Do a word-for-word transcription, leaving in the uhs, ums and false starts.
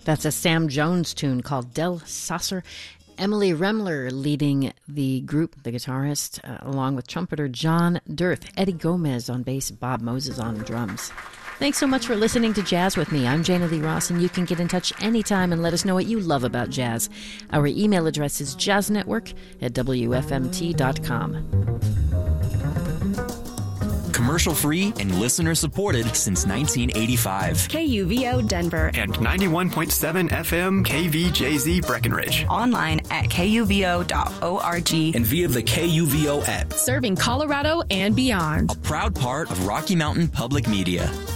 That's a Sam Jones tune called Del Sasser. Emily Remler leading the group, the guitarist, uh, along with trumpeter John Dirth, Eddie Gomez on bass, Bob Moses on drums. Thanks so much for listening to Jazz with me. I'm Jana Lee Ross, and you can get in touch anytime and let us know what you love about jazz. Our email address is jazznetwork at w f m t dot com. Commercial-free and listener-supported since nineteen eighty-five. K U V O Denver. And ninety-one point seven F M K V J Z Breckenridge. Online at K U V O dot org. And via the K U V O app. Serving Colorado and beyond. A proud part of Rocky Mountain Public Media.